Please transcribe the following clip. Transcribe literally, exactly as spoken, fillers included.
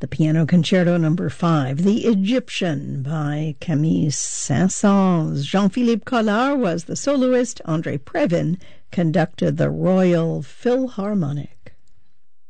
The Piano Concerto Number five, The Egyptian by Camille Saint-Saëns. Jean-Philippe Collard was the soloist. André Previn conducted the Royal Philharmonic.